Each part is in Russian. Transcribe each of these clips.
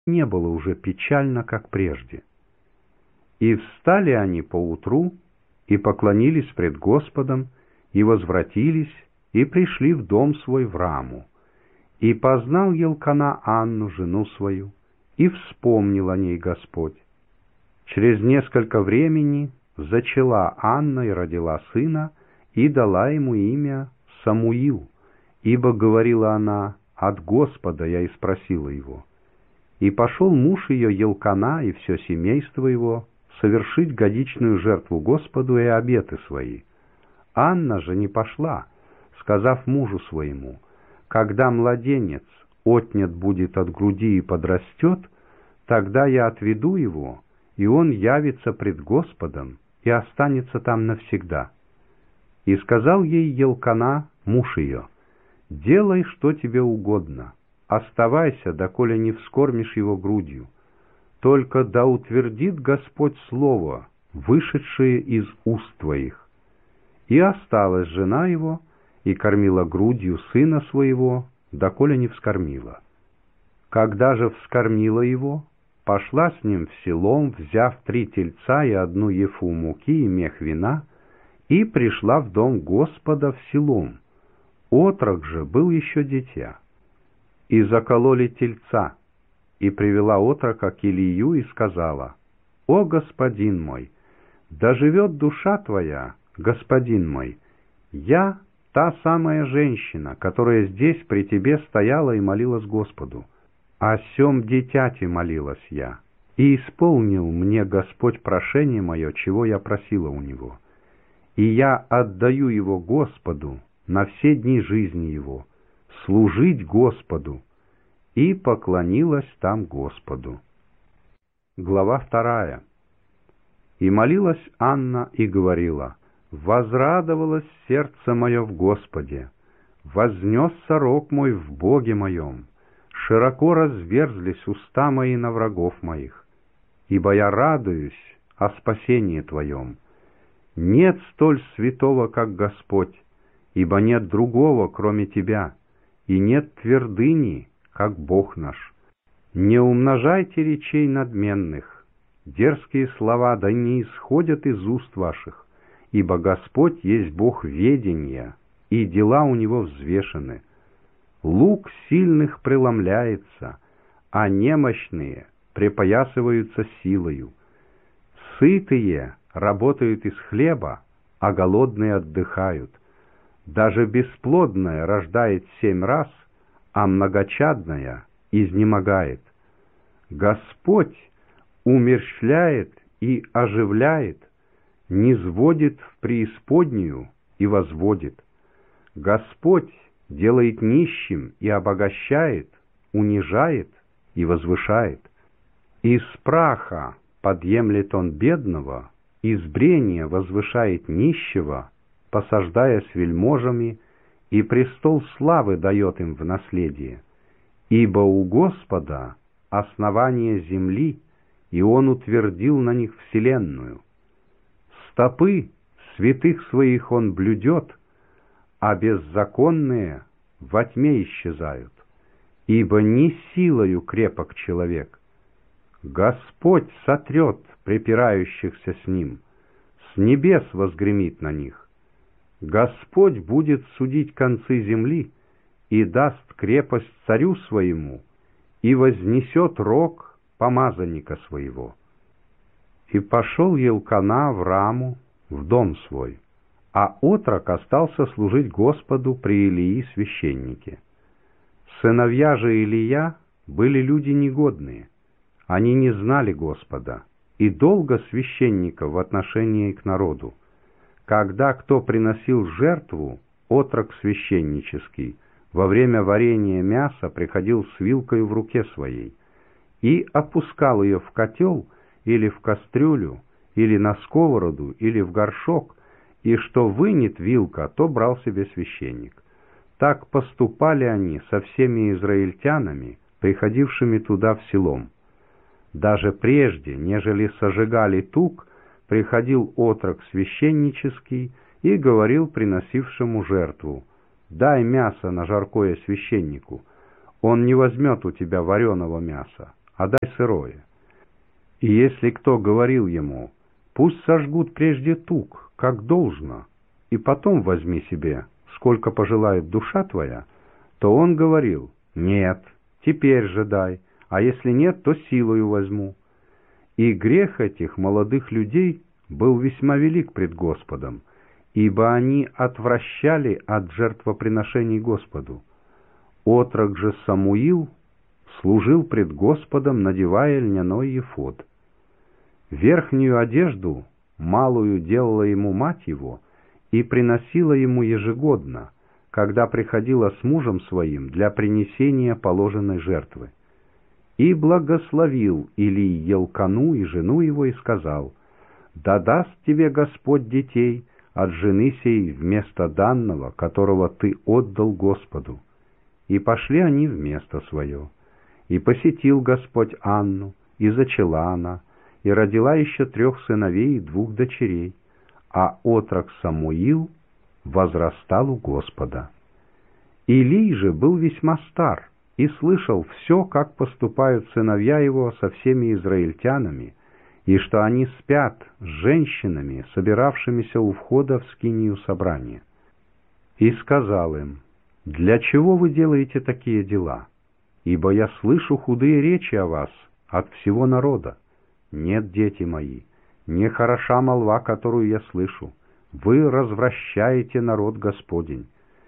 не было уже печально, как прежде. И встали они поутру, и поклонились пред Господом, и возвратились, и пришли в дом свой в Раму. И познал Елкана Анну, жену свою, и вспомнил о ней Господь. Через несколько времени зачала Анна и родила сына, и дала ему имя Самуил, ибо, говорила она, от Господа я и спросила его. И пошел муж ее Елкана и все семейство его совершить годичную жертву Господу и обеты свои. Анна же не пошла, сказав мужу своему: когда младенец отнят будет от груди и подрастет, тогда я отведу его, и он явится пред Господом и останется там навсегда. И сказал ей Елкана, муж ее: делай, что тебе угодно, оставайся, доколе не вскормишь его грудью. Только да утвердит Господь слово, вышедшее из уст твоих. И осталась жена его, и кормила грудью сына своего, доколе не вскормила. Когда же вскормила его, пошла с ним в селом, взяв 3 тельца и 1 ефу муки и мех вина, и пришла в дом Господа в селом. Отрок же был еще дитя. И закололи тельца, и привела отрока к Илию и сказала: «О, господин мой, да живет душа твоя, господин мой, я та самая женщина, которая здесь при тебе стояла и молилась Господу. О сем дитяти молилась я, и исполнил мне Господь прошение мое, чего я просила у него. И я отдаю его Господу на все дни жизни его, служить Господу». И поклонилась там Господу. Глава 2. И молилась Анна и говорила: «Возрадовалось сердце мое в Господе, вознесся рог мой в Боге моем, широко разверзлись уста мои на врагов моих, ибо я радуюсь о спасении Твоем. Нет столь святого, как Господь, ибо нет другого, кроме Тебя, и нет твердыни, как Бог наш. Не умножайте речей надменных, дерзкие слова да не исходят из уст ваших, ибо Господь есть Бог ведения, и дела у Него взвешены. Лук сильных преломляется, а немощные припоясываются силою. Сытые работают из хлеба, а голодные отдыхают. Даже бесплодная рождает 7 раз, а многочадная изнемогает. Господь умерщвляет и оживляет, низводит в преисподнюю и возводит. Господь делает нищим и обогащает, унижает и возвышает. Из праха подъемлет он бедного, из брения возвышает нищего, посаждая с вельможами, и престол славы дает им в наследие. Ибо у Господа основание земли, и Он утвердил на них вселенную. Стопы святых своих Он блюдет, а беззаконные во тьме исчезают. Ибо не силою крепок человек. Господь сотрет препирающихся с Ним, с небес возгремит на них. Господь будет судить концы земли и даст крепость царю своему, и вознесет рог помазанника своего. И пошел Елкана в Раму, в дом свой, а отрок остался служить Господу при Илии священнике. Сыновья же Илия были люди негодные, они не знали Господа, и долго священников в отношении к народу. Когда кто приносил жертву, отрок священнический, во время варения мяса приходил с вилкой в руке своей и опускал ее в котел или в кастрюлю, или на сковороду, или в горшок, и что вынет вилка, то брал себе священник. Так поступали они со всеми израильтянами, приходившими туда в селом. Даже прежде, нежели сожигали тук, приходил отрок священнический и говорил приносившему жертву: «Дай мясо на жаркое священнику, он не возьмет у тебя вареного мяса, а дай сырое. И если кто говорил ему: пусть сожгут прежде тук, как должно, и потом возьми себе, сколько пожелает душа твоя, то он говорил: нет, теперь же дай, а если нет, то силою возьму. И грех этих молодых людей был весьма велик пред Господом, ибо они отвращали от жертвоприношений Господу. Отрок же Самуил служил пред Господом, надевая льняной ефод. Верхнюю одежду малую делала ему мать его и приносила ему ежегодно, когда приходила с мужем своим для принесения положенной жертвы. И благословил Илий Елкану и жену его и сказал: «Да даст тебе Господь детей от жены сей вместо данного, которого ты отдал Господу». И пошли они в место свое. И посетил Господь Анну, и зачала она, и родила еще 3 сыновей и 2 дочерей, а отрок Самуил возрастал у Господа. Илий же был весьма стар, и слышал все, как поступают сыновья его со всеми израильтянами, и что они спят с женщинами, собиравшимися у входа в скинию собрания. И сказал им: «Для чего вы делаете такие дела? Ибо я слышу худые речи о вас от всего народа. Нет, дети мои, не хороша молва, которую я слышу. Вы развращаете народ Господень.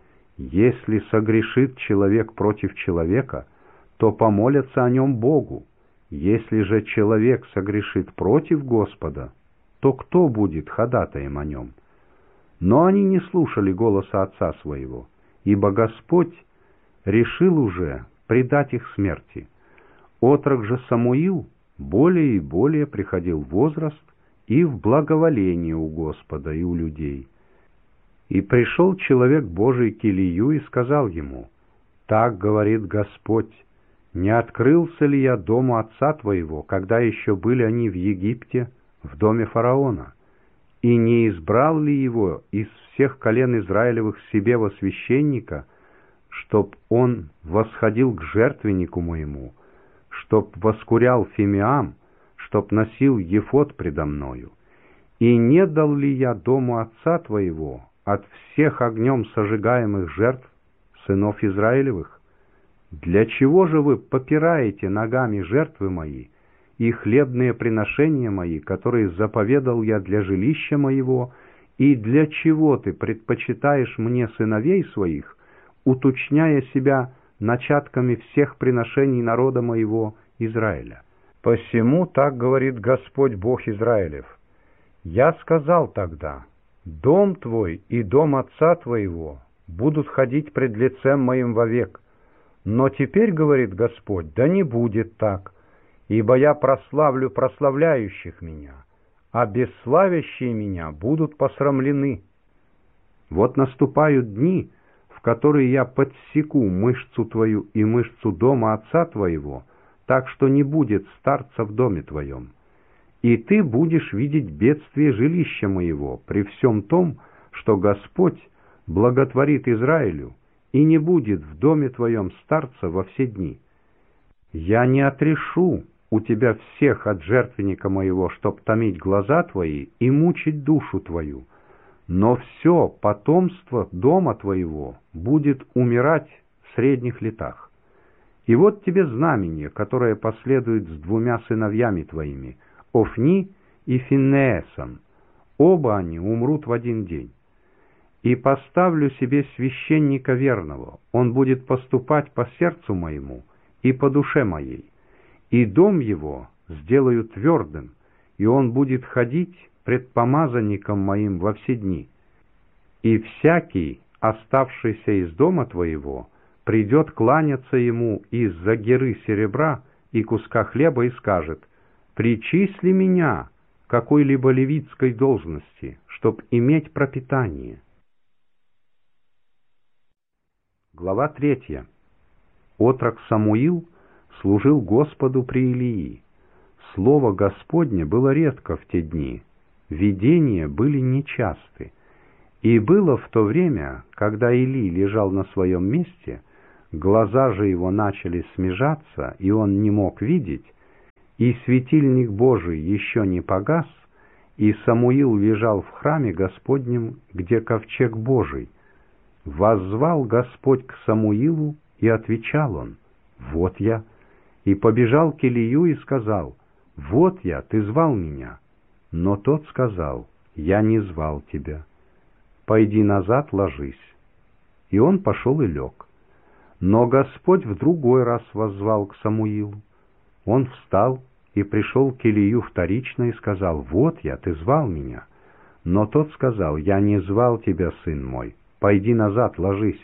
Если согрешит человек против человека, то помолятся о нем Богу. Если же человек согрешит против Господа, то кто будет ходатаем о нем?» Но они не слушали голоса отца своего, ибо Господь решил уже предать их смерти. Отрок же Самуил более и более приходил в возраст и в благоволение у Господа и у людей. И пришел человек Божий к Илию и сказал ему: «Так говорит Господь, не открылся ли я дому отца твоего, когда еще были они в Египте, в доме фараона? И не избрал ли его из всех колен Израилевых себе во священника, чтоб он восходил к жертвеннику моему, чтоб воскурял фимиам, чтоб носил ефод предо мною? И не дал ли я дому отца твоего от всех огнем сожигаемых жертв сынов Израилевых? Для чего же вы попираете ногами жертвы мои и хлебные приношения мои, которые заповедал я для жилища моего, и для чего ты предпочитаешь мне сыновей своих, уточняя себя начатками всех приношений народа моего Израиля? Посему так говорит Господь Бог Израилев: я сказал тогда: дом твой и дом отца твоего будут ходить пред лицем моим вовек. Но теперь, говорит Господь, да не будет так, ибо я прославлю прославляющих меня, а бесславящие меня будут посрамлены. Вот наступают дни, в которые я подсеку мышцу твою и мышцу дома отца твоего, так что не будет старца в доме твоем. И ты будешь видеть бедствие жилища моего при всем том, что Господь благотворит Израилю, и не будет в доме твоем старца во все дни. Я не отрешу у тебя всех от жертвенника моего, чтоб томить глаза твои и мучить душу твою, но все потомство дома твоего будет умирать в средних летах. И вот тебе знамение, которое последует с 2 сыновьями твоими, Офни и Финеесом. Оба они умрут в один день. И поставлю себе священника верного, он будет поступать по сердцу моему и по душе моей, и дом его сделаю твердым, и он будет ходить пред помазанником моим во все дни. И всякий, оставшийся из дома твоего, придет кланяться ему из-за гиры серебра и куска хлеба и скажет: «Причисли меня к какой-либо левитской должности, чтоб иметь пропитание». Глава 3. Отрок Самуил служил Господу при Илии. Слово Господне было редко в те дни, видения были нечасты. И было в то время, когда Илий лежал на своем месте, глаза же его начали смежаться, и он не мог видеть, и светильник Божий еще не погас, и Самуил лежал в храме Господнем, где ковчег Божий. Воззвал Господь к Самуилу, и отвечал он: «Вот я». И побежал к Илию и сказал: «Вот я, ты звал меня». Но тот сказал: «Я не звал тебя. Пойди назад, ложись». И он пошел и лег. Но Господь в другой раз воззвал к Самуилу. Он встал и пришел к Илию вторично и сказал: «Вот я, ты звал меня». Но тот сказал: «Я не звал тебя, сын мой. Пойди назад, ложись».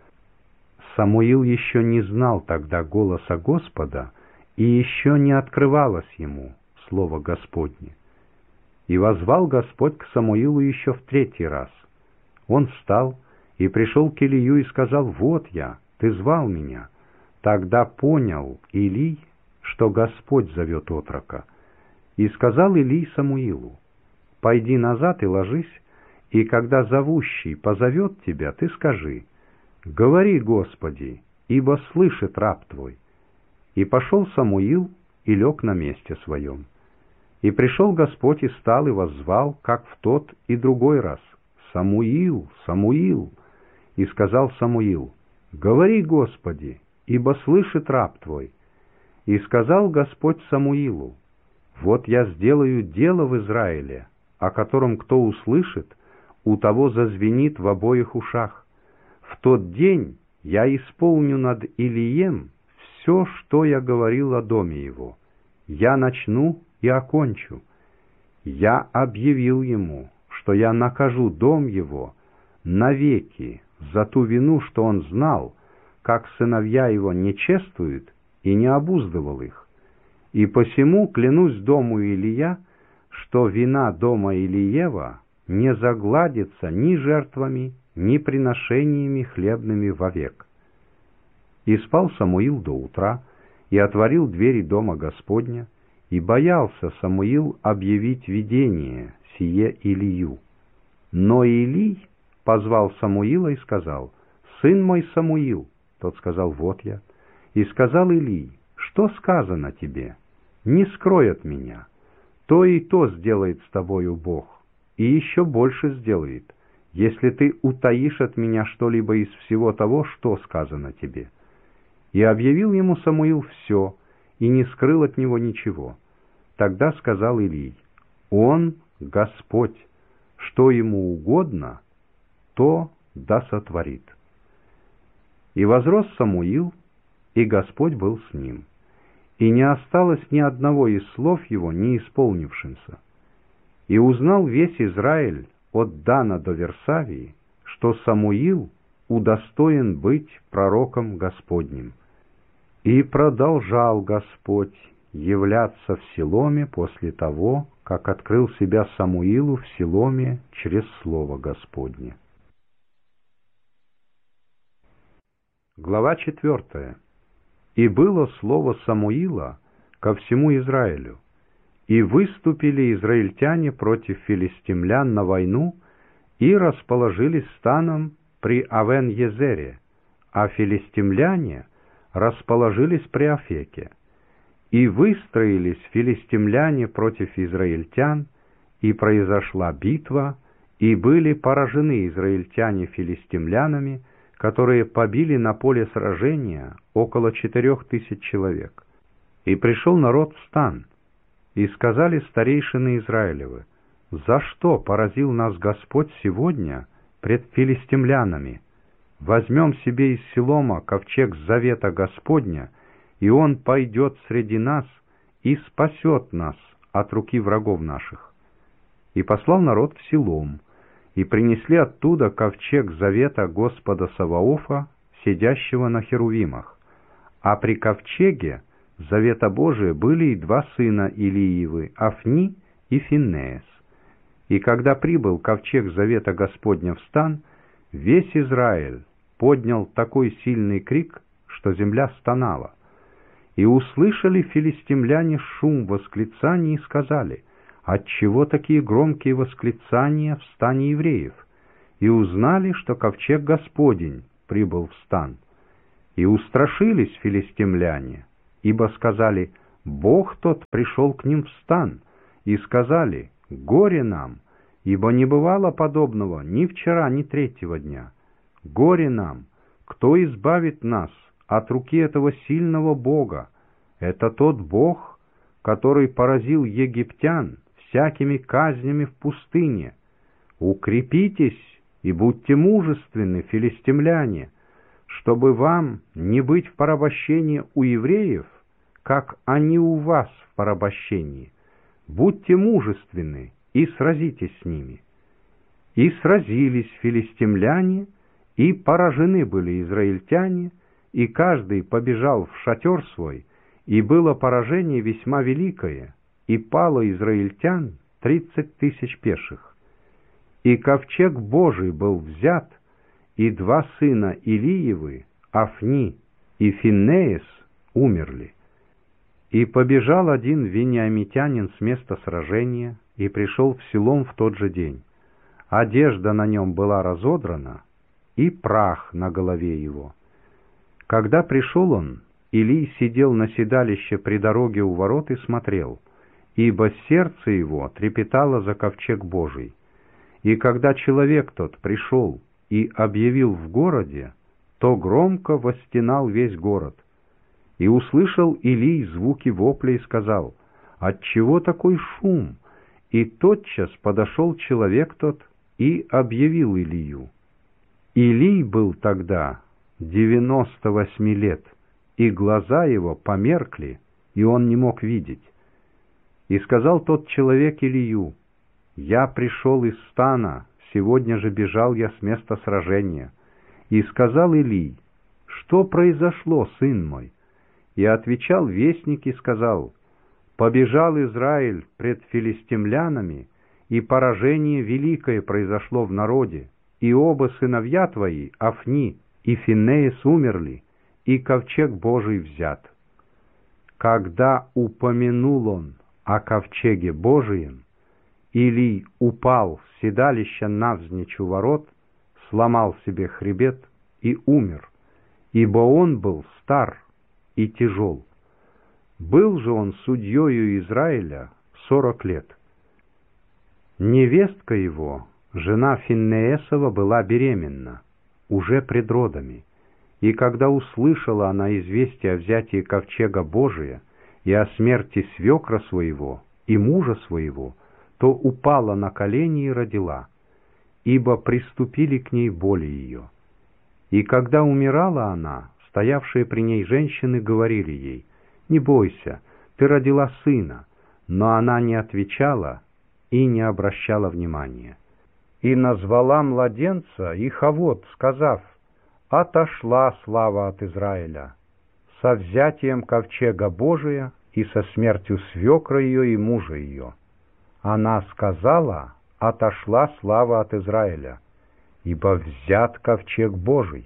Самуил еще не знал тогда голоса Господа, и еще не открывалось ему слово Господне. И воззвал Господь к Самуилу еще в третий раз. Он встал и пришел к Илию и сказал: «Вот я, ты звал меня». Тогда понял Илий, что Господь зовет отрока. И сказал Илий Самуилу: «Пойди назад и ложись, и когда зовущий позовет тебя, ты скажи: говори, Господи, ибо слышит раб твой». И пошел Самуил и лег на месте своем. И пришел Господь и стал и воззвал, как в тот и другой раз: «Самуил, Самуил». И сказал Самуил: «Говори, Господи, ибо слышит раб твой». И сказал Господь Самуилу: «Вот я сделаю дело в Израиле, о котором кто услышит, у того зазвенит в обоих ушах. В тот день я исполню над Илием все, что я говорил о доме его. Я начну и окончу. Я объявил ему, что я накажу дом его навеки за ту вину, что он знал, как сыновья его не чествуют и не обуздывал их. И посему клянусь дому Илия, что вина дома Илиева не загладится ни жертвами, ни приношениями хлебными вовек». И спал Самуил до утра, и отворил двери дома Господня, и боялся Самуил объявить видение сие Илию. Но Илий позвал Самуила и сказал: «Сын мой Самуил». Тот сказал: «Вот я». И сказал Илий: «Что сказано тебе? Не скрой от меня. То и то сделает с тобою Бог, и еще больше сделает, если ты утаишь от меня что-либо из всего того, что сказано тебе». И объявил ему Самуил все, и не скрыл от него ничего. Тогда сказал Илий: «Он Господь, что ему угодно, то да сотворит». И возрос Самуил, и Господь был с ним, и не осталось ни одного из слов его не исполнившимся. И узнал весь Израиль от Дана до Версавии, что Самуил удостоен быть пророком Господним. И продолжал Господь являться в Силоме после того, как открыл себя Самуилу в Силоме через слово Господне. Глава 4. «И было слово Самуила ко всему Израилю, и выступили израильтяне против филистимлян на войну и расположились станом при Авен-Езере, а филистимляне расположились при Афеке. И выстроились филистимляне против израильтян, и произошла битва, и были поражены израильтяне филистимлянами, которые побили на поле сражения около 4000 человек. И пришел народ в стан, и сказали старейшины Израилевы: «За что поразил нас Господь сегодня пред филистимлянами? Возьмем себе из Силома ковчег завета Господня, и он пойдет среди нас и спасет нас от руки врагов наших». И послал народ в Силом, и принесли оттуда ковчег завета Господа Саваофа, сидящего на херувимах. А при ковчеге завета Божия были и два сына Илиевы, Афни и Финнеес. И когда прибыл ковчег завета Господня в стан, весь Израиль поднял такой сильный крик, что земля стонала. И услышали филистимляне шум восклицаний и сказали: «Отчего такие громкие восклицания в стане евреев?» И узнали, что ковчег Господень прибыл в стан. И устрашились филистимляне, ибо сказали: Бог тот пришел к ним в стан, и сказали: «Горе нам, ибо не бывало подобного ни вчера, ни третьего дня. Горе нам, кто избавит нас от руки этого сильного Бога? Это тот Бог, который поразил египтян всякими казнями в пустыне. Укрепитесь и будьте мужественны, филистимляне, чтобы вам не быть в порабощении у евреев, как они у вас в порабощении. Будьте мужественны и сразитесь с ними». И сразились филистимляне, и поражены были израильтяне, и каждый побежал в шатер свой, и было поражение весьма великое, и пало израильтян 30 тысяч пеших. И ковчег Божий был взят, и 2 сына Илиевы, Афни и Финнеес, умерли. И побежал один вениамитянин с места сражения, и пришел в Силом в тот же день. Одежда на нем была разодрана, и прах на голове его. Когда пришел он, Илий сидел на седалище при дороге у ворот и смотрел, ибо сердце его трепетало за ковчег Божий. И когда человек тот пришел и объявил в городе, то громко восстенал весь город. И услышал Илий звуки вопля и сказал: «Отчего такой шум?» И тотчас подошел человек тот и объявил Илию. Илий был тогда 98 лет, и глаза его померкли, и он не мог видеть. И сказал тот человек Илию: «Я пришел из стана, сегодня же бежал я с места сражения». И сказал Илий: «Что произошло, сын мой?» И отвечал вестник и сказал: «Побежал Израиль пред филистимлянами, и поражение великое произошло в народе, и оба сыновья твои, Афни и Финнеес, умерли, и ковчег Божий взят». Когда упомянул он о ковчеге Божием, Илий упал с седалища навзничь у ворот, сломал себе хребет и умер, ибо он был стар и тяжел. Был же он судьею Израиля 40 лет. Невестка его, жена Финнеесова, была беременна, уже пред родами, и когда услышала она известие о взятии ковчега Божия и о смерти свекра своего и мужа своего, то упала на колени и родила, ибо приступили к ней боли ее. И когда умирала она, стоявшие при ней женщины говорили ей: «Не бойся, ты родила сына», но она не отвечала и не обращала внимания. И назвала младенца Ихавод, сказав: «Отошла слава от Израиля» со взятием ковчега Божия и со смертью свекра ее и мужа ее. Она сказала: «Отошла слава от Израиля, ибо взят ковчег Божий».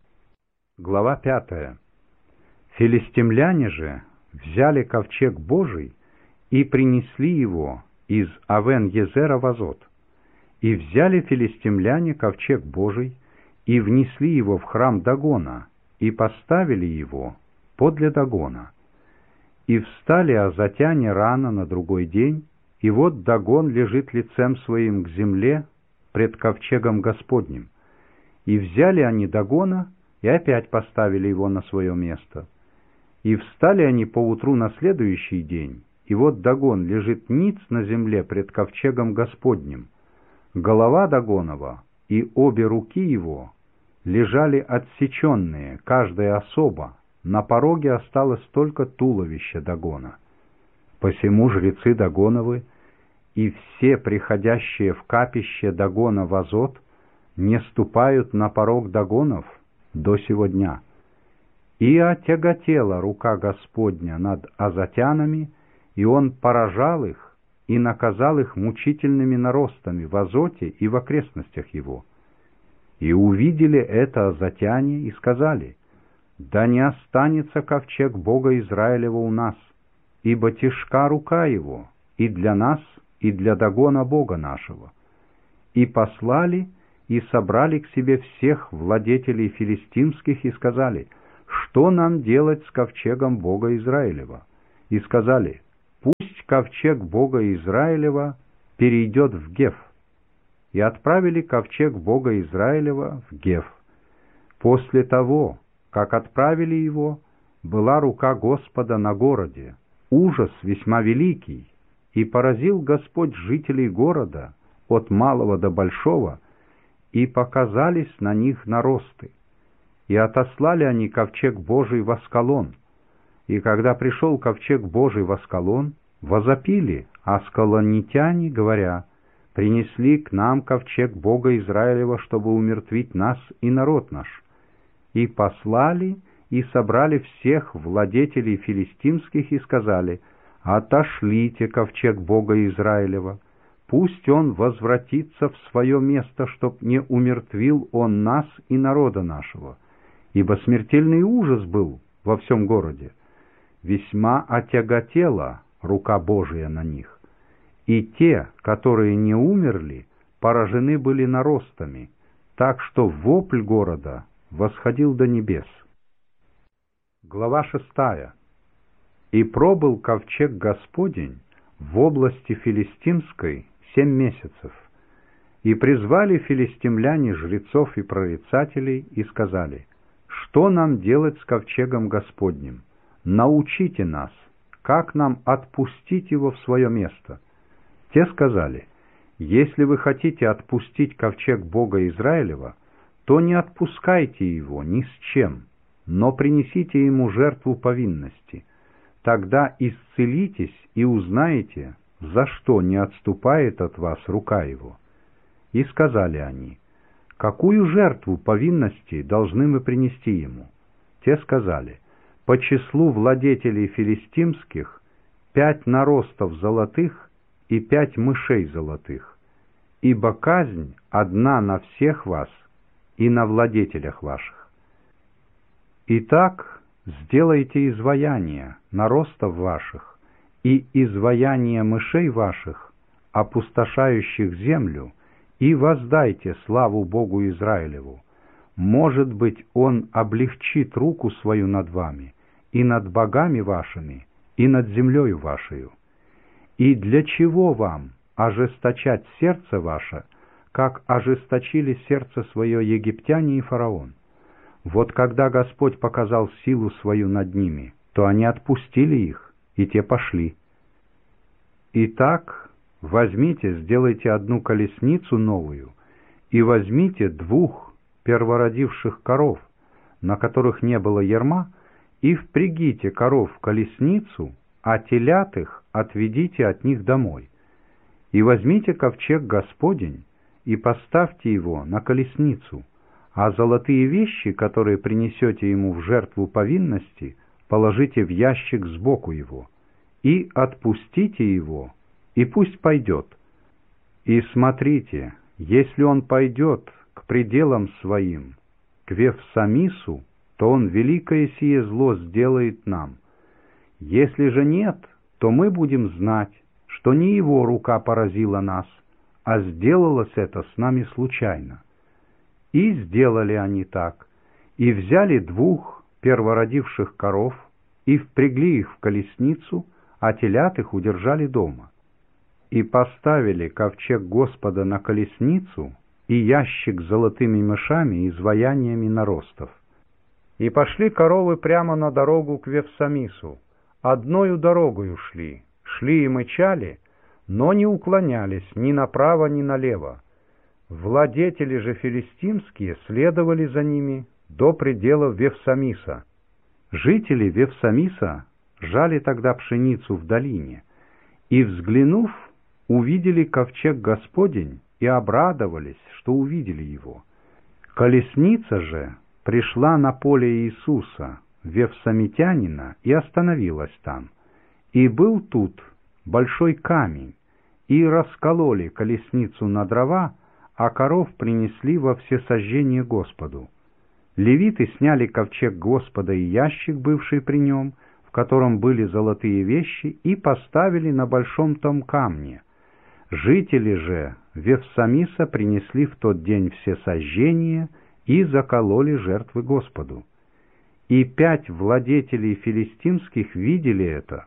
Глава 5. Филистимляне же взяли ковчег Божий и принесли его из Авен-Езера в Азот. И взяли филистимляне ковчег Божий и внесли его в храм Дагона, и поставили его подле Дагона. И встали азотяне рано на другой день, и вот Дагон лежит лицем своим к земле пред ковчегом Господним. И взяли они Дагона и опять поставили его на свое место. И встали они поутру на следующий день, и вот Дагон лежит ниц на земле пред ковчегом Господним. Голова Дагонова и обе руки его лежали отсеченные, каждая особо, на пороге осталось только туловище Дагона. Посему жрецы Дагоновы и все приходящие в капище Дагона в Азот не ступают на порог Дагонов до сего дня. И отяготела рука Господня над азотянами, и он поражал их и наказал их мучительными наростами в Азоте и в окрестностях его. И увидели это азотяне и сказали: «Да не останется ковчег Бога Израилева у нас, ибо тяжка рука его и для нас, и для Дагона Бога нашего». И послали и собрали к себе всех владетелей филистимских и сказали: «Что нам делать с ковчегом Бога Израилева? и сказали: «Пусть ковчег Бога Израилева перейдет в Гев». И отправили ковчег Бога Израилева в Гев. После того, как отправили его, была рука Господа на городе, ужас весьма великий, и поразил Господь жителей города от малого до большого, и показались на них наросты. И отослали они ковчег Божий в Аскалон. И когда пришел ковчег Божий в Аскалон, возопили аскалонитяне, говоря: «Принесли к нам ковчег Бога Израилева, чтобы умертвить нас и народ наш». И послали и собрали всех владетелей филистимских и сказали: «Отошлите ковчег Бога Израилева, пусть он возвратится в свое место, чтоб не умертвил он нас и народа нашего». Ибо смертельный ужас был во всем городе, весьма отяготела рука Божия на них. И те, которые не умерли, поражены были наростами, так что вопль города восходил до небес. Глава 6. «И пробыл ковчег Господень в области филистимской 7 месяцев. И призвали филистимляне жрецов и прорицателей и сказали: что нам делать с ковчегом Господним? Научите нас, как нам отпустить его в свое место». Те сказали: «Если вы хотите отпустить ковчег Бога Израилева, то не отпускайте его ни с чем, но принесите ему жертву повинности. Тогда исцелитесь и узнаете, за что не отступает от вас рука его». И сказали они: «Какую жертву повинности должны мы принести ему?» Те сказали: «По числу владетелей филистимских 5 наростов золотых и 5 мышей золотых, ибо казнь одна на всех вас и на владетелях ваших. Итак, сделайте изваяния наростов ваших и изваяния мышей ваших, опустошающих землю, и воздайте славу Богу Израилеву. Может быть, Он облегчит руку свою над вами, и над богами вашими, и над землею вашею. И для чего вам ожесточать сердце ваше, как ожесточили сердце свое египтяне и фараон? Вот когда Господь показал силу свою над ними, то они отпустили их, и те пошли. Итак, возьмите, сделайте 1 колесницу новую, и возьмите 2 первородивших коров, на которых не было ярма, и впрягите коров в колесницу, а телят их отведите от них домой. И возьмите ковчег Господень, и поставьте его на колесницу, а золотые вещи, которые принесете ему в жертву повинности, положите в ящик сбоку его, и отпустите его, и пусть пойдет. И смотрите, если он пойдет к пределам своим, к Вефсамису, то он великое сие зло сделает нам. Если же нет, то мы будем знать, что не его рука поразила нас, а сделалось это с нами случайно». И сделали они так, и взяли 2 первородивших коров, и впрягли их в колесницу, а телят их удержали дома. И поставили ковчег Господа на колесницу и ящик с золотыми мышами и изваяниями наростов. И пошли коровы прямо на дорогу к Вефсамису, одною дорогою шли и мычали, но не уклонялись ни направо, ни налево. Владетели же филистимские следовали за ними до пределов Вефсамиса. Жители Вефсамиса жали тогда пшеницу в долине, и, взглянув, увидели ковчег Господень и обрадовались, что увидели его. Колесница же пришла на поле Иисуса, вефсамитянина, и остановилась там. И был тут большой камень, и раскололи колесницу на дрова, а коров принесли во всесожжение Господу. Левиты сняли ковчег Господа и ящик, бывший при нем, в котором были золотые вещи, и поставили на большом том камне. Жители же Вефсамиса принесли в тот день всесожжение и закололи жертвы Господу. И 5 владетелей филистимских видели это,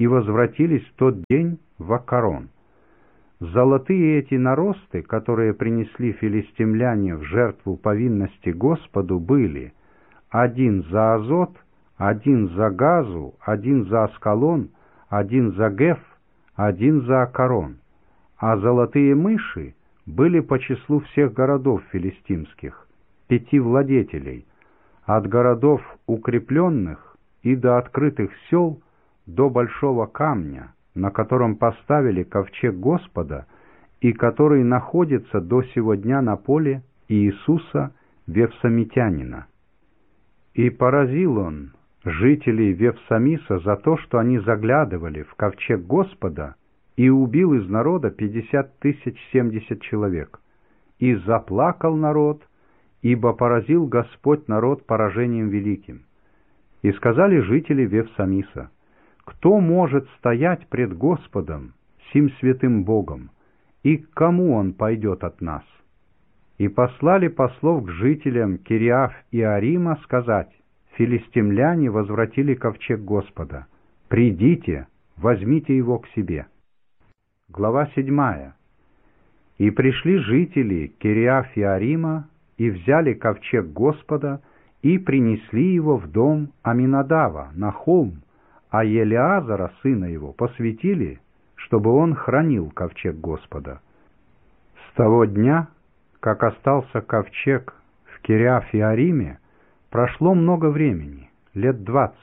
и возвратились в тот день в Аккарон. Золотые эти наросты, которые принесли филистимляне в жертву повинности Господу, были: один за Азот, один за Газу, один за Аскалон, один за Геф, один за Аккарон. А золотые мыши были по числу всех городов филистимских, 5 владетелей, от городов укрепленных и до открытых сел, до большого камня, на котором поставили ковчег Господа, и который находится до сего дня на поле Иисуса Вевсамитянина. И поразил он жителей Вевсамиса за то, что они заглядывали в ковчег Господа, и убил из народа 50 070 человек. И заплакал народ, ибо поразил Господь народ поражением великим. И сказали жители Вевсамиса: кто может стоять пред Господом, сим святым Богом, и к кому он пойдет от нас? И послали послов к жителям Кириаф и Арима сказать: филистимляне возвратили ковчег Господа. Придите, возьмите его к себе. Глава 7. И пришли жители Кириаф и Арима, и взяли ковчег Господа, и принесли его в дом Аминадава на холм, а Елиазара, сына его, посвятили, чтобы он хранил ковчег Господа. С того дня, как остался ковчег в Кириаф и Ариме, прошло много времени, лет 20,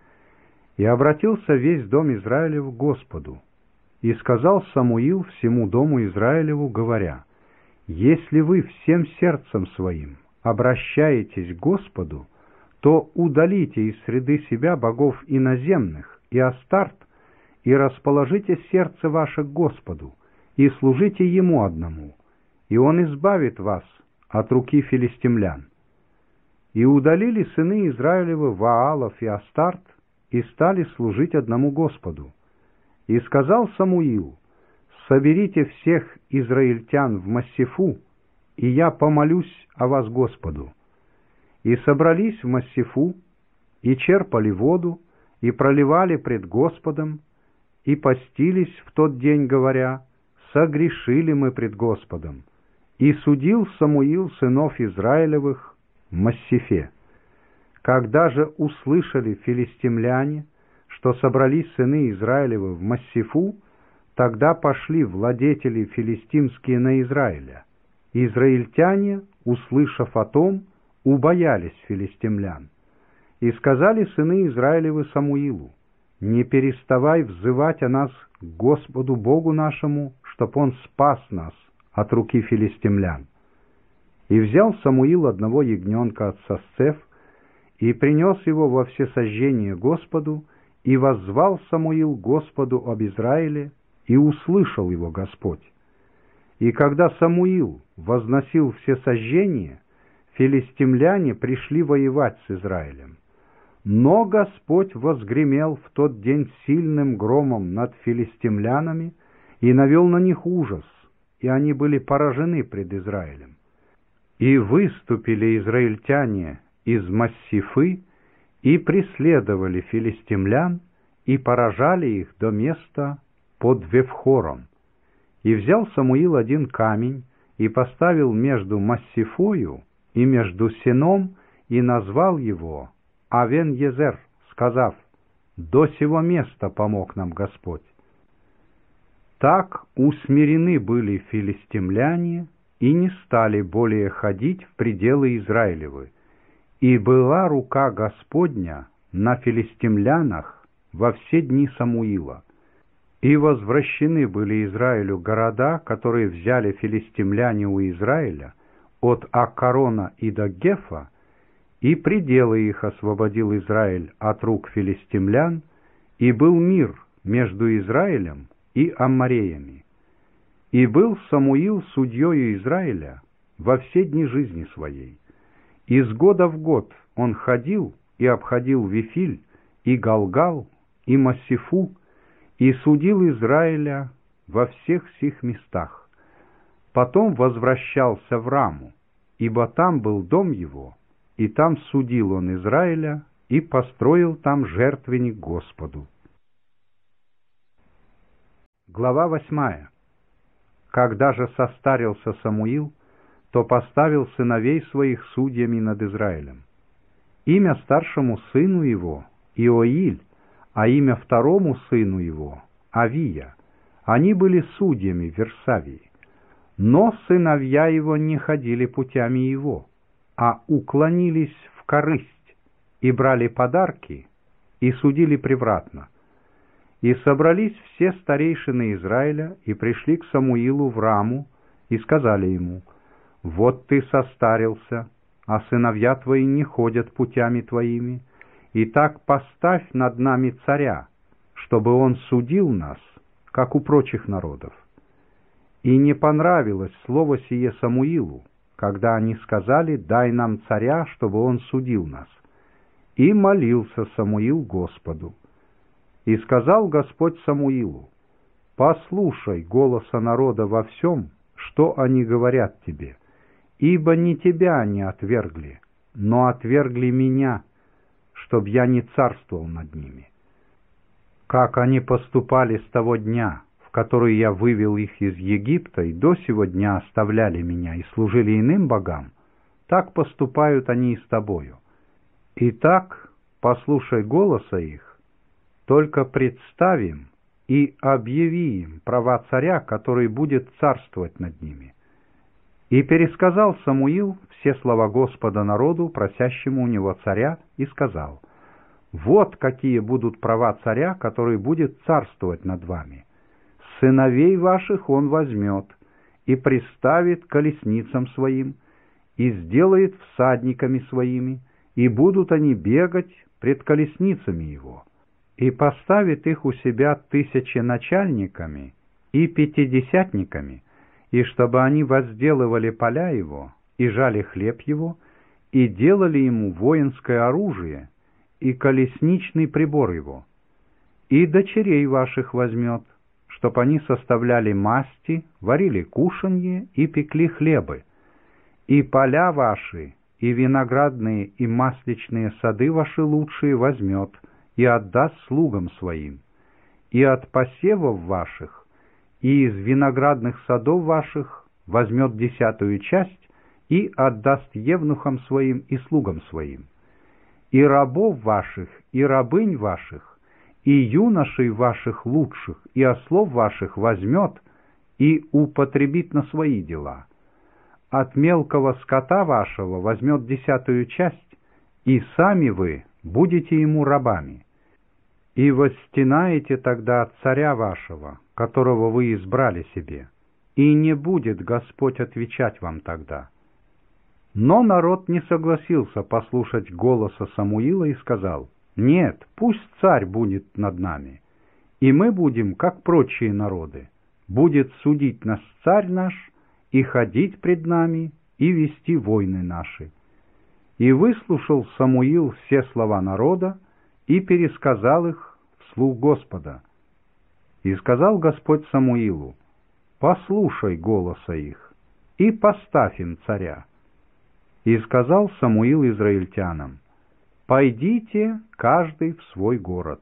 и обратился весь дом Израилев к Господу. И сказал Самуил всему дому Израилеву, говоря: «Если вы всем сердцем своим обращаетесь к Господу, то удалите из среды себя богов иноземных и Астарт, и расположите сердце ваше к Господу, и служите Ему одному, и Он избавит вас от руки филистимлян». И удалили сыны Израилевы Ваалов и Астарт, и стали служить одному Господу. И сказал Самуил: «Соберите всех израильтян в Массифу, и я помолюсь о вас Господу». И собрались в Массифу, и черпали воду, и проливали пред Господом, и постились в тот день, говоря: «Согрешили мы пред Господом». И судил Самуил сынов Израилевых в Массифе. Когда же услышали филистимляне, что собрались сыны Израилевы в Массифу, тогда пошли владетели филистимские на Израиля. Израильтяне, услышав о том, убоялись филистимлян. И сказали сыны Израилевы Самуилу: «Не переставай взывать о нас к Господу Богу нашему, чтоб Он спас нас от руки филистимлян». И взял Самуил одного ягненка от сосцев, и принес его во всесожжение Господу, и воззвал Самуил Господу об Израиле, и услышал его Господь. И когда Самуил возносил всесожжение, филистимляне пришли воевать с Израилем. Но Господь возгремел в тот день сильным громом над филистимлянами и навел на них ужас, и они были поражены пред Израилем. И выступили израильтяне из Массифы, и преследовали филистимлян, и поражали их до места под Вевхором. И взял Самуил один камень, и поставил между Массифою и между Сеном, и назвал его Авен-Езер, сказав: «До сего места помог нам Господь». Так усмирены были филистимляне, и не стали более ходить в пределы Израилевы. И была рука Господня на филистимлянах во все дни Самуила. И возвращены были Израилю города, которые взяли филистимляне у Израиля, от Аккарона и до Гефа, и пределы их освободил Израиль от рук филистимлян, и был мир между Израилем и Аммореями. И был Самуил судьею Израиля во все дни жизни своей. Из года в год он ходил и обходил Вифиль, и Галгал, и Массифу, и судил Израиля во всех сих местах. Потом возвращался в Раму, ибо там был дом его, и там судил он Израиля, и построил там жертвенник Господу. Глава 8. Когда же состарился Самуил, то поставил сыновей своих судьями над Израилем. Имя старшему сыну его Иоиль, а имя второму сыну его Авия. Они были судьями в Версавии. Но сыновья его не ходили путями его, а уклонились в корысть, и брали подарки, и судили превратно. И собрались все старейшины Израиля, и пришли к Самуилу в Раму, и сказали ему: «Вот ты состарился, а сыновья твои не ходят путями твоими, и так поставь над нами царя, чтобы он судил нас, как у прочих народов». И не понравилось слово сие Самуилу, когда они сказали: «Дай нам царя, чтобы он судил нас». И молился Самуил Господу. И сказал Господь Самуилу: «Послушай голоса народа во всем, что они говорят тебе, ибо не тебя они отвергли, но отвергли меня, чтоб я не царствовал над ними. Как они поступали с того дня, в который я вывел их из Египта, и до сего дня оставляли меня и служили иным богам, так поступают они и с тобою. Итак, послушай голоса их, только представим и объяви им права царя, который будет царствовать над ними». И пересказал Самуил все слова Господа народу, просящему у него царя, и сказал: «Вот какие будут права царя, который будет царствовать над вами. Сыновей ваших он возьмет и приставит к колесницам своим, и сделает всадниками своими, и будут они бегать пред колесницами его, и поставит их у себя тысяченачальниками и пятидесятниками, и чтобы они возделывали поля его, и жали хлеб его, и делали ему воинское оружие, и колесничный прибор его. И дочерей ваших возьмет, чтоб они составляли масти, варили кушанье и пекли хлебы, и поля ваши, и виноградные и масличные сады ваши лучшие возьмет и отдаст слугам своим, и от посевов ваших, и из виноградных садов ваших возьмет 10% часть и отдаст евнухам своим и слугам своим. И рабов ваших, и рабынь ваших, и юношей ваших лучших, и ослов ваших возьмет и употребит на свои дела. От мелкого скота вашего возьмет 10% часть, и сами вы будете ему рабами. И восстенаете тогда от царя вашего, которого вы избрали себе, и не будет Господь отвечать вам тогда». Но народ не согласился послушать голоса Самуила и сказал: «Нет, пусть царь будет над нами, и мы будем, как прочие народы, будет судить нас царь наш, и ходить пред нами, и вести войны наши». И выслушал Самуил все слова народа, и пересказал их вслух Господа. И сказал Господь Самуилу: «Послушай голоса их, и поставь им царя». И сказал Самуил израильтянам: «Пойдите, каждый в свой город».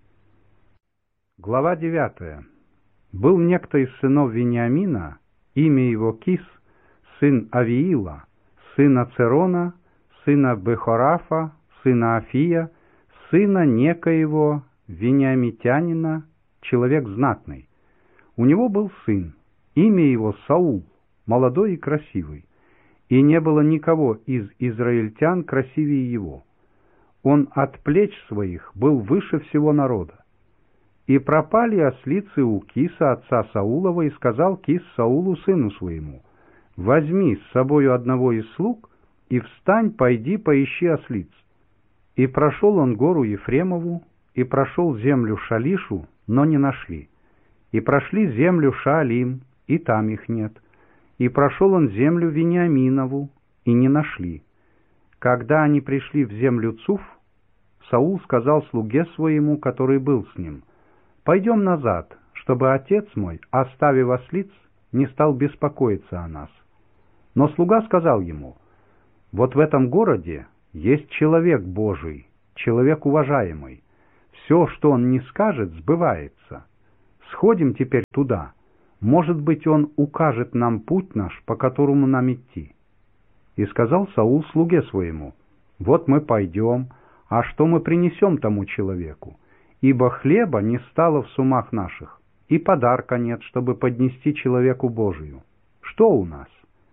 Глава 9. Был некто из сынов Вениамина, имя его Кис, сын Авиила, сына Церона, сына Бехорафа, сына Афия, сына некоего вениамитянина, человек знатный. У него был сын, имя его Саул, молодой и красивый, и не было никого из израильтян красивее его. Он от плеч своих был выше всего народа. И пропали ослицы у Киса, отца Саулова, и сказал Кис Саулу, сыну своему: «Возьми с собою одного из слуг, и встань, пойди, поищи ослиц». И прошел он гору Ефремову, и прошел землю Шалишу, но не нашли. И прошли землю Шаалим, и там их нет. И прошел он землю Вениаминову, и не нашли. Когда они пришли в землю Цуф, Саул сказал слуге своему, который был с ним: «Пойдем назад, чтобы отец мой, оставив ослиц, не стал беспокоиться о нас». Но слуга сказал ему: «Вот в этом городе есть человек Божий, человек уважаемый. Все, что он не скажет, сбывается. Сходим теперь туда. Может быть, он укажет нам путь наш, по которому нам идти». И сказал Саул слуге своему: «Вот мы пойдем, а что мы принесем тому человеку? Ибо хлеба не стало в сумах наших, и подарка нет, чтобы поднести человеку Божию. Что у нас?»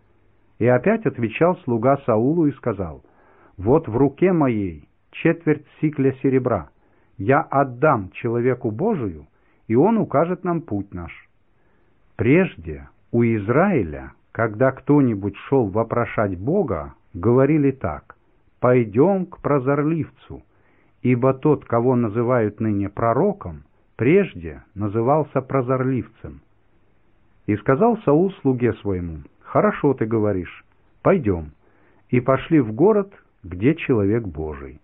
И опять отвечал слуга Саулу и сказал: «Вот в руке моей четверть сикля серебра. Я отдам человеку Божию, и он укажет нам путь наш». Прежде у Израиля, когда кто-нибудь шел вопрошать Бога, говорили так: «Пойдем к прозорливцу», ибо тот, кого называют ныне пророком, прежде назывался прозорливцем. И сказал Саул слуге своему: «Хорошо ты говоришь, пойдем». И пошли в город, где человек Божий.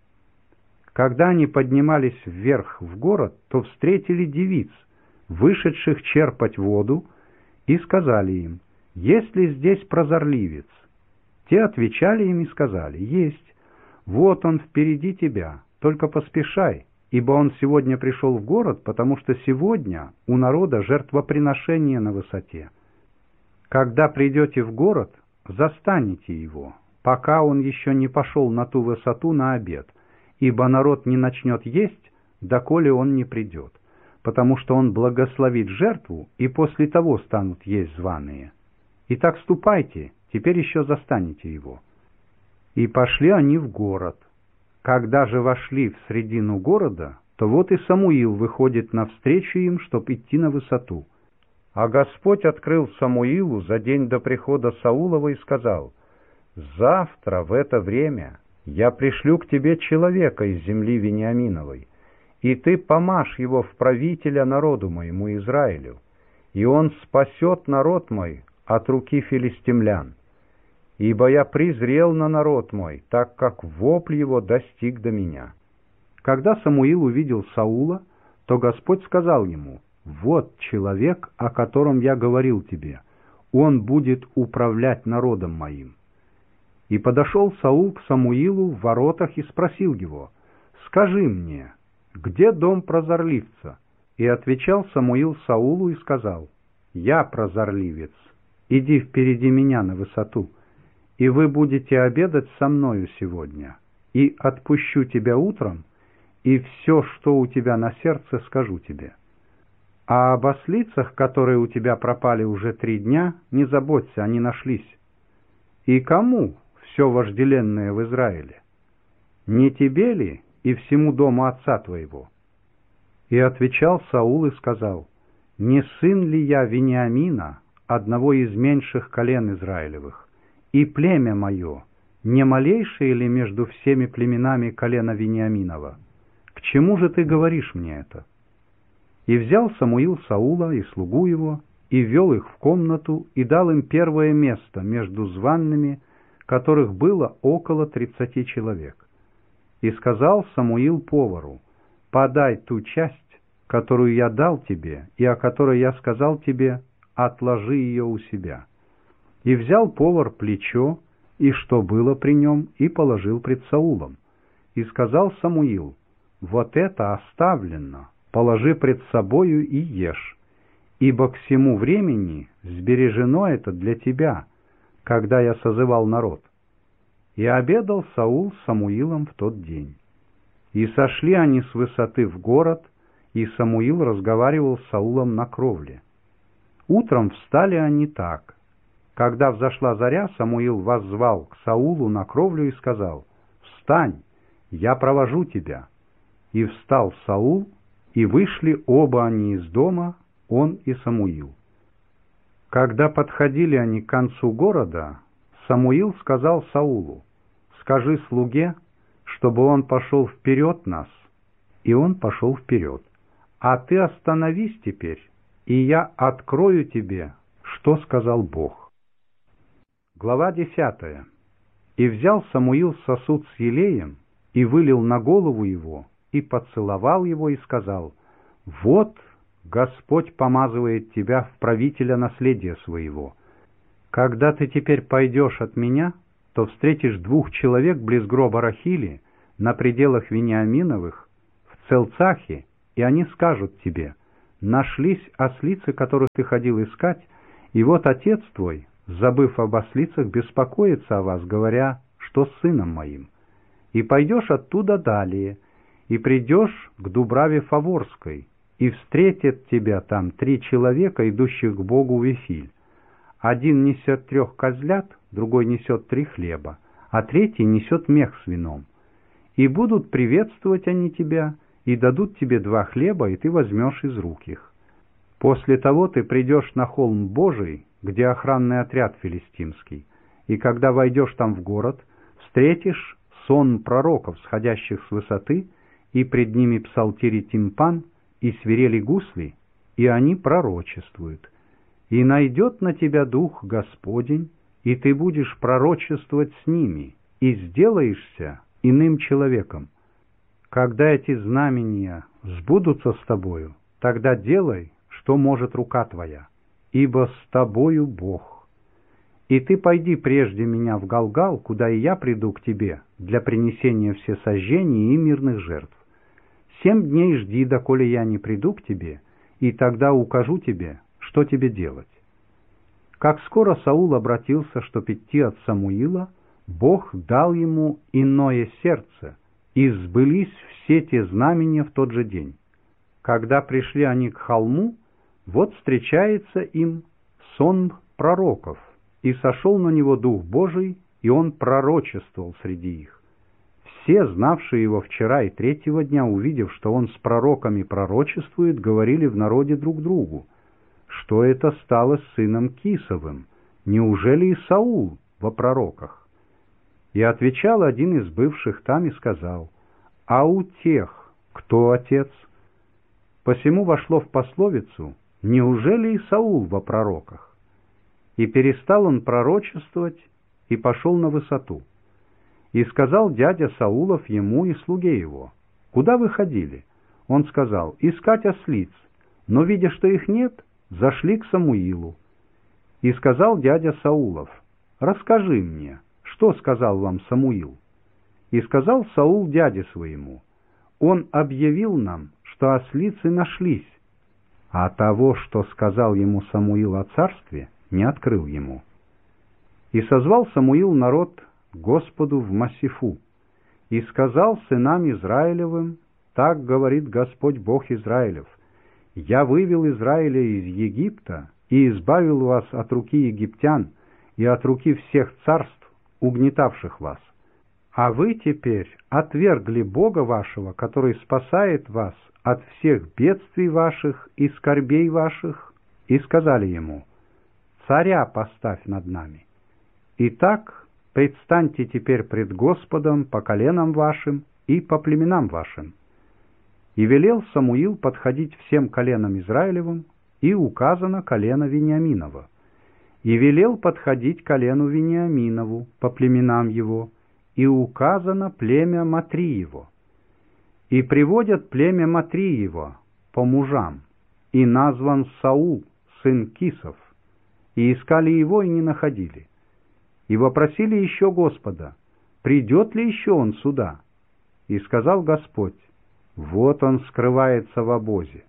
Когда они поднимались вверх в город, то встретили девиц, вышедших черпать воду, и сказали им: «Есть ли здесь прозорливец?» Те отвечали им и сказали: «Есть. Вот он впереди тебя, только поспешай, ибо он сегодня пришел в город, потому что сегодня у народа жертвоприношение на высоте. Когда придете в город, застанете его, пока он еще не пошел на ту высоту на обед, ибо народ не начнет есть, доколе он не придет, потому что он благословит жертву, и после того станут есть званые. Итак, ступайте, теперь еще застанете его». И пошли они в город. Когда же вошли в средину города, то вот и Самуил выходит навстречу им, чтоб идти на высоту. А Господь открыл Самуилу за день до прихода Саулова и сказал: «Завтра в это время я пришлю к тебе человека из земли Вениаминовой, и ты помажь его в правителя народу моему Израилю, и он спасет народ мой от руки филистимлян. Ибо я презрел на народ мой, так как вопль его достиг до меня». Когда Самуил увидел Саула, то Господь сказал ему: «Вот человек, о котором я говорил тебе, он будет управлять народом моим». И подошел Саул к Самуилу в воротах и спросил его: «Скажи мне, где дом прозорливца?» И отвечал Самуил Саулу и сказал: «Я прозорливец, иди впереди меня на высоту, и вы будете обедать со мною сегодня, и отпущу тебя утром, и все, что у тебя на сердце, скажу тебе. А об ослицах, которые у тебя пропали уже 3 дня, не заботься, они нашлись. И кому все вожделенное в Израиле? Не тебе ли и всему дому отца твоего?» И отвечал Саул и сказал: «Не сын ли я Вениамина, одного из меньших колен Израилевых, и племя мое, не малейшее ли между всеми племенами колена Вениаминова? К чему же ты говоришь мне это?» И взял Самуил Саула и слугу его, и ввел их в комнату, и дал им первое место между званными, которых было около 30 человек. И сказал Самуил повару: «Подай ту часть, которую я дал тебе, и о которой я сказал тебе, отложи ее у себя». И взял повар плечо, и что было при нем, и положил пред Саулом. И сказал Самуил: «Вот это оставлено, положи пред собою и ешь, ибо к сему времени сбережено это для тебя, когда я созывал народ». И обедал Саул с Самуилом в тот день. И сошли они с высоты в город, и Самуил разговаривал с Саулом на кровле. Утром встали они так. Когда взошла заря, Самуил воззвал к Саулу на кровлю и сказал: «Встань, я провожу тебя». И встал Саул, и вышли оба они из дома, он и Самуил. Когда подходили они к концу города, Самуил сказал Саулу: «Скажи слуге, чтобы он пошел вперед нас». И он пошел вперед. «А ты остановись теперь, и я открою тебе, что сказал Бог». Глава 10. «И взял Самуил сосуд с елеем, и вылил на голову его, и поцеловал его, и сказал: «Вот Господь помазывает тебя в правителя наследия своего. Когда ты теперь пойдешь от меня, то встретишь 2 человек близ гроба Рахили на пределах Вениаминовых в Целцахе, и они скажут тебе: нашлись ослицы, которых ты ходил искать, и вот отец твой, забыв об ослицах, беспокоится о вас, говоря, что с сыном моим. И пойдешь оттуда далее, и придешь к Дубраве Фаворской, и встретят тебя там 3 человека, идущих к Богу в Вифиль. Один несет 3 козлят, другой несет 3 хлеба, а третий несет мех с вином. И будут приветствовать они тебя, и дадут тебе 2 хлеба, и ты возьмешь из рук их. После того ты придешь на холм Божий, где охранный отряд филистимский, и когда войдешь там в город, встретишь сон пророков, сходящих с высоты, и пред ними псалтири тимпан, и свирели гусли, и они пророчествуют. И найдет на тебя Дух Господень, и ты будешь пророчествовать с ними, и сделаешься иным человеком. Когда эти знамения сбудутся с тобою, тогда делай, что может рука твоя, ибо с тобою Бог. И ты пойди прежде меня в Галгал, куда и я приду к тебе для принесения всесожжений и мирных жертв. 7 дней жди, доколе я не приду к тебе, и тогда укажу тебе, что тебе делать. Как скоро Саул обратился, чтоб идти от Самуила, Бог дал ему иное сердце, и сбылись все те знамения в тот же день. Когда пришли они к холму, вот встречается им сон пророков, и сошел на него Дух Божий, и он пророчествовал среди их. Все, знавшие его вчера и 3-го дня, увидев, что он с пророками пророчествует, говорили в народе друг другу, что это стало с сыном Кисовым, неужели и Саул во пророках? И отвечал один из бывших там и сказал, а у тех кто отец? Посему вошло в пословицу, неужели и Саул во пророках? И перестал он пророчествовать и пошел на высоту. И сказал дядя Саулов ему и слуге его, куда вы ходили? Он сказал, искать ослиц, но, видя, что их нет, зашли к Самуилу. И сказал дядя Саулов, расскажи мне, что сказал вам Самуил? И сказал Саул дяде своему, он объявил нам, что ослицы нашлись, а того, что сказал ему Самуил о царстве, не открыл ему. И созвал Самуил народ Господу в Массифу, и сказал сынам Израилевым, так говорит Господь Бог Израилев, я вывел Израиля из Египта и избавил вас от руки египтян и от руки всех царств, угнетавших вас. А вы теперь отвергли Бога вашего, который спасает вас от всех бедствий ваших и скорбей ваших, и сказали ему, царя поставь над нами. Итак, предстаньте теперь пред Господом по коленам вашим и по племенам вашим. И велел Самуил подходить всем коленам Израилевым, и указано колено Вениаминова. И велел подходить колену Вениаминову по племенам его, и указано племя Матриево. И приводят племя Матриево по мужам, и назван Саул, сын Кисов, и искали его и не находили. И вопросили еще Господа, придет ли еще он сюда? И сказал Господь, вот он скрывается в обозе.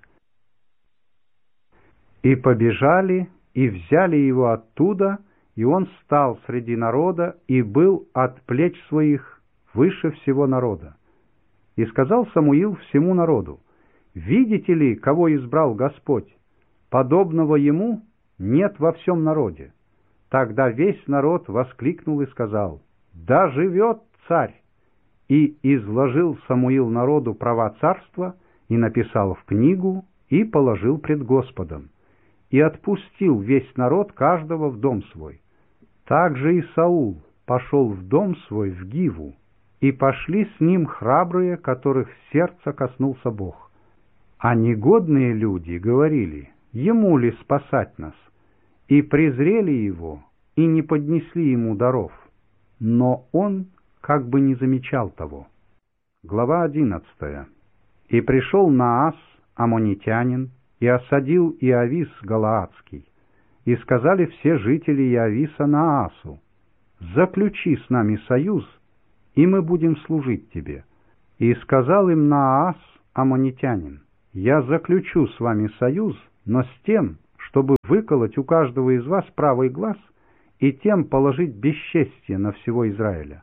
И побежали, и взяли его оттуда, и он стал среди народа, и был от плеч своих выше всего народа. И сказал Самуил всему народу, видите ли, кого избрал Господь? Подобного ему нет во всем народе. Тогда весь народ воскликнул и сказал, да живет царь! И изложил Самуил народу права царства, и написал в книгу, и положил пред Господом, и отпустил весь народ каждого в дом свой. Также и Саул пошел в дом свой в Гиву, и пошли с ним храбрые, которых сердца коснулся Бог. А негодные люди говорили, ему ли спасать нас? И презрели его, и не поднесли ему даров. Но он как бы не замечал того. Глава 11. И пришел Наас, аммонитянин, и осадил Иавис Галаадский. И сказали все жители Иависа Наасу, заключи с нами союз, и мы будем служить тебе. И сказал им Наас, аммонитянин, я заключу с вами союз, но с тем, чтобы выколоть у каждого из вас правый глаз и тем положить бесчестие на всего Израиля».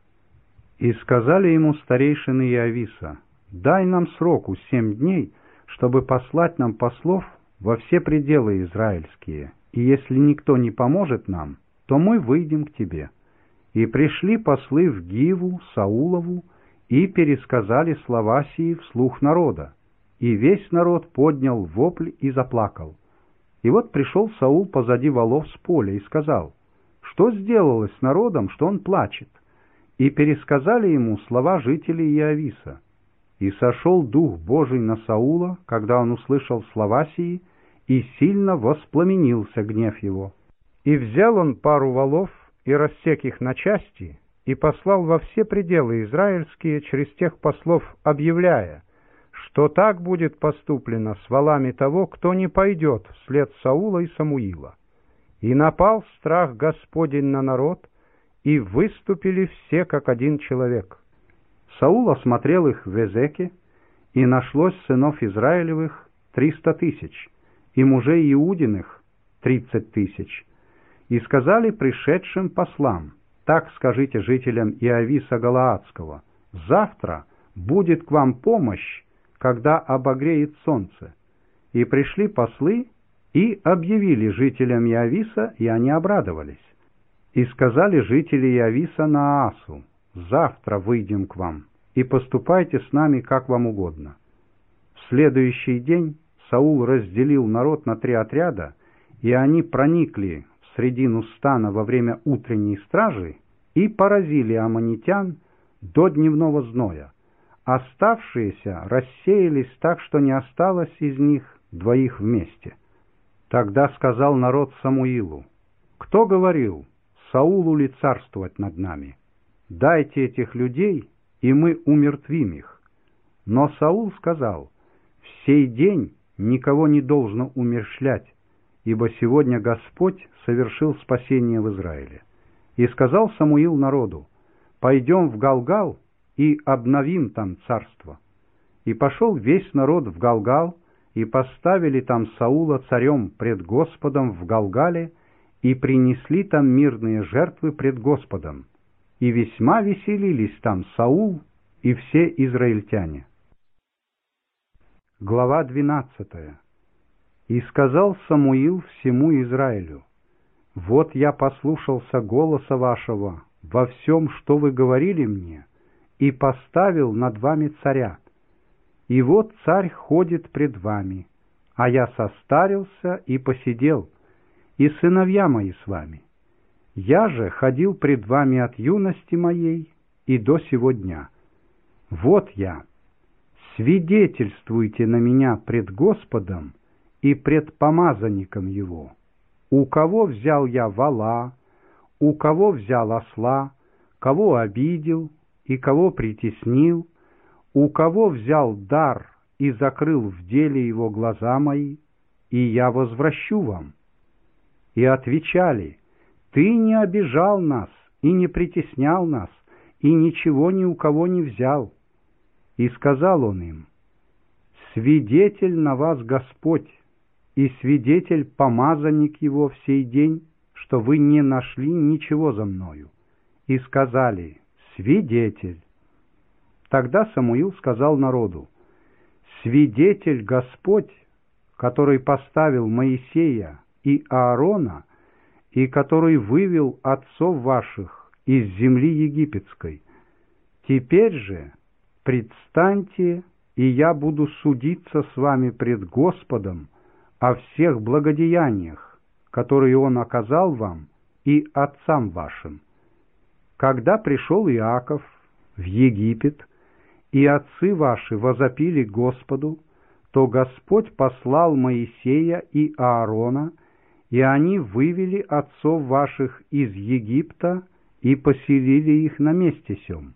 И сказали ему старейшины Иовиса: «Дай нам сроку 7 дней, чтобы послать нам послов во все пределы израильские, и если никто не поможет нам, то мы выйдем к тебе». И пришли послы в Гиву Саулову и пересказали слова сии вслух народа, и весь народ поднял вопль и заплакал. И вот пришел Саул позади волов с поля и сказал: «Что сделалось с народом, что он плачет?» И пересказали ему слова жителей Иовиса. И сошел Дух Божий на Саула, когда он услышал слова сии, и сильно воспламенился гнев его. И взял он пару волов и рассек их на части, и послал во все пределы израильские через тех послов, объявляя, что так будет поступлено с волами того, кто не пойдет вслед Саула и Самуила. И напал страх Господень на народ, и выступили все как один человек. Саул осмотрел их в Эзеке, и нашлось сынов Израилевых 300 тысяч, и мужей Иудиных 30 тысяч. И сказали пришедшим послам: «Так скажите жителям Иовиса Галаадского: завтра будет к вам помощь, когда обогреет солнце». И пришли послы и объявили жителям Иовиса, и они обрадовались. И сказали жители Иовиса Наасу: «Завтра выйдем к вам, и поступайте с нами, как вам угодно». В следующий день Саул разделил народ на 3 отряда, и они проникли в средину стана во время утренней стражи и поразили аммонитян до дневного зноя. Оставшиеся рассеялись так, что не осталось из них 2 вместе. Тогда сказал народ Самуилу: «Кто говорил, Саулу ли царствовать над нами? Дайте этих людей, и мы умертвим их». Но Саул сказал: «В сей день никого не должно умерщвлять, ибо сегодня Господь совершил спасение в Израиле». И сказал Самуил народу: «Пойдем в Галгал и обновим там царство». И пошел весь народ в Галгал, и поставили там Саула царем пред Господом в Галгале, и принесли там мирные жертвы пред Господом, и весьма веселились там Саул и все израильтяне. Глава 12. И сказал Самуил всему Израилю: «Вот я послушался голоса вашего во всем, что вы говорили мне, и поставил над вами царя. И вот царь ходит пред вами, а я состарился и посидел, и сыновья мои с вами. Я же ходил пред вами от юности моей и до сего дня. Вот я. Свидетельствуйте на меня пред Господом и пред помазанником его. У кого взял я вола, у кого взял осла, кого обидел и кого притеснил, у кого взял дар и закрыл в деле его глаза мои, и я возвращу вам». И отвечали: «Ты не обижал нас и не притеснял нас, и ничего ни у кого не взял». И сказал он им: «Свидетель на вас Господь, и свидетель помазанник его в сей день, что вы не нашли ничего за мною». И сказали: «Свидетель». Тогда Самуил сказал народу: «Свидетель Господь, который поставил Моисея и Аарона, и который вывел отцов ваших из земли египетской. Теперь же предстаньте, и я буду судиться с вами пред Господом о всех благодеяниях, которые Он оказал вам и отцам вашим. Когда пришел Иаков в Египет, и отцы ваши возопили Господу, то Господь послал Моисея и Аарона, и они вывели отцов ваших из Египта и поселили их на месте сем.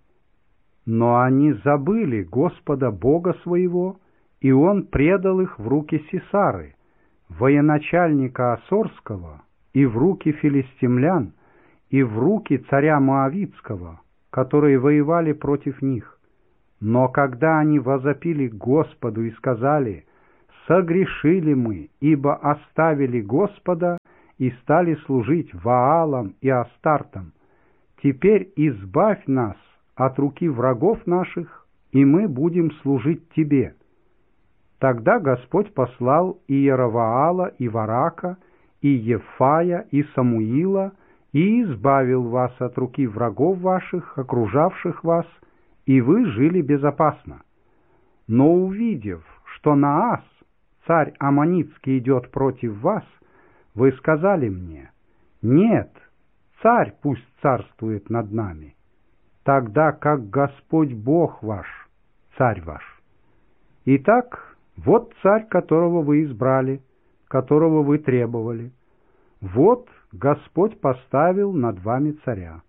Но они забыли Господа Бога своего, и Он предал их в руки Сисары, военачальника Асорского, и в руки филистимлян, и в руки царя Моавитского, которые воевали против них. Но когда они возопили Господу и сказали: согрешили мы, ибо оставили Господа и стали служить Ваалам и Астартам. Теперь избавь нас от руки врагов наших, и мы будем служить Тебе». Тогда Господь послал и Иеровоала, и Варака, и Ефая, и Самуила, и избавил вас от руки врагов ваших, окружавших вас, и вы жили безопасно. Но увидев, что Наас, царь Аммонитский, идет против вас, вы сказали мне: «Нет, царь пусть царствует над нами», тогда как Господь Бог ваш, царь ваш. Итак, вот царь, которого вы избрали, которого вы требовали. Вот Господь поставил над вами царя.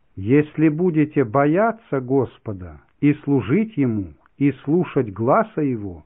Если будете бояться Господа и служить Ему, и слушать гласа Его,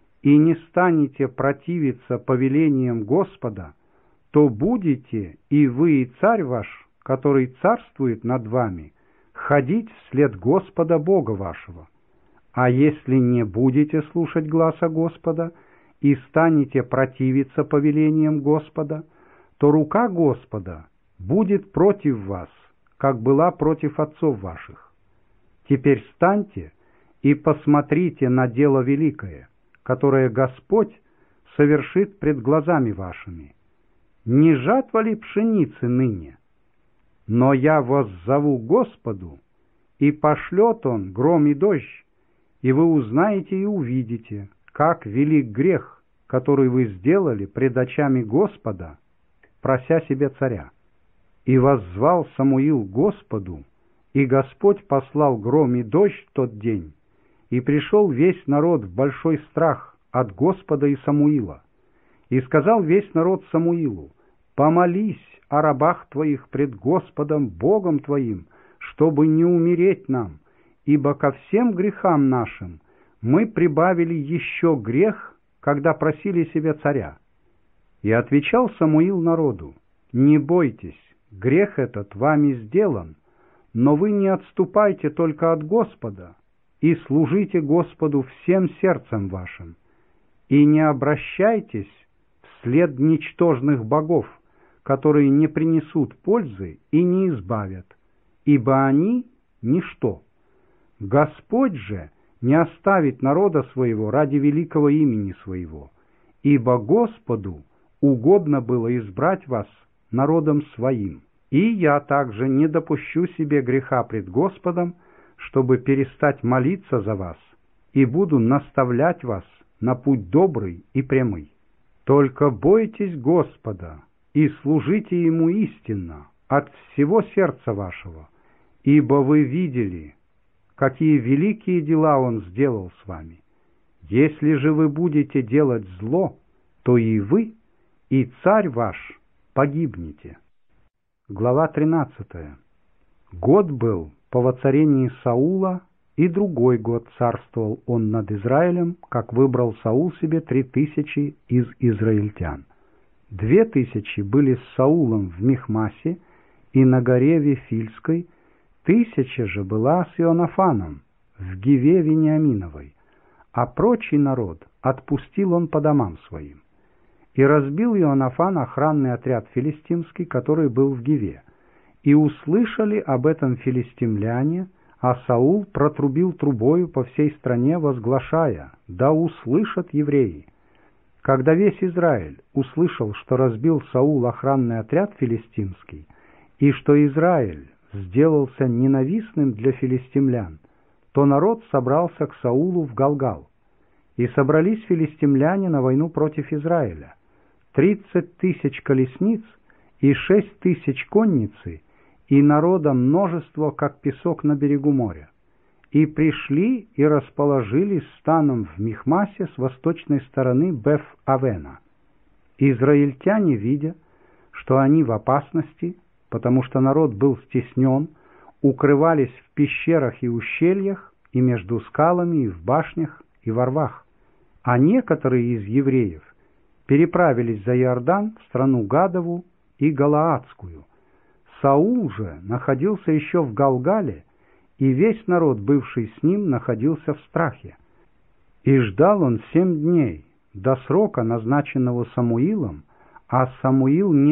и не станете противиться повелениям Господа, то будете и вы, и царь ваш, который царствует над вами, ходить вслед Господа Бога вашего. А если не будете слушать гласа Господа и станете противиться повелениям Господа, то рука Господа будет против вас, как была против отцов ваших. Теперь встаньте и посмотрите на дело великое, которое Господь совершит пред глазами вашими. Не жатва ли пшеницы ныне? Но я воззову Господу, и пошлет Он гром и дождь, и вы узнаете и увидите, как велик грех, который вы сделали пред очами Господа, прося себе царя. И воззвал Самуил Господу, и Господь послал гром и дождь в тот день, и пришел весь народ в большой страх от Господа и Самуила. И сказал весь народ Самуилу: «Помолись о рабах твоих пред Господом Богом твоим, чтобы не умереть нам, ибо ко всем грехам нашим мы прибавили еще грех, когда просили себе царя». И отвечал Самуил народу: «Не бойтесь, грех этот вами сделан, но вы не отступайте только от Господа, и служите Господу всем сердцем вашим, и не обращайтесь вслед ничтожных богов, которые не принесут пользы и не избавят, ибо они — ничто. Господь же не оставит народа своего ради великого имени своего, ибо Господу угодно было избрать вас народом своим. И я также не допущу себе греха пред Господом, чтобы перестать молиться за вас, и буду наставлять вас на путь добрый и прямый. Только бойтесь Господа и служите Ему истинно от всего сердца вашего, ибо вы видели, какие великие дела Он сделал с вами. Если же вы будете делать зло, то и вы, и царь ваш погибнете». Глава 13. Год был по воцарении Саула, и другой год царствовал он над Израилем, как выбрал Саул себе 3000 из израильтян. 2000 были с Саулом в Михмасе и на горе Вифильской, 1000 же была с Ионафаном в Гиве Вениаминовой, а прочий народ отпустил он по домам своим. И разбил Ионафан охранный отряд филистимский, который был в Гиве. И услышали об этом филистимляне, а Саул протрубил трубою по всей стране, возглашая: «Да услышат евреи». Когда весь Израиль услышал, что разбил Саул охранный отряд филистимский, и что Израиль сделался ненавистным для филистимлян, то народ собрался к Саулу в Галгал. И собрались филистимляне на войну против Израиля. 30 000 колесниц и 6 000 конницы, и народа множество, как песок на берегу моря. И пришли и расположились станом в Михмасе с восточной стороны Беф-Авена. Израильтяне, видя, что они в опасности, потому что народ был стеснен, укрывались в пещерах и ущельях, и между скалами, и в башнях, и во рвах. А некоторые из евреев переправились за Иордан в страну Гадову и Галаадскую. Саул же находился еще в Галгале, и весь народ, бывший с ним, находился в страхе. И ждал он 7 дней, до срока, назначенного Самуилом, а Самуил не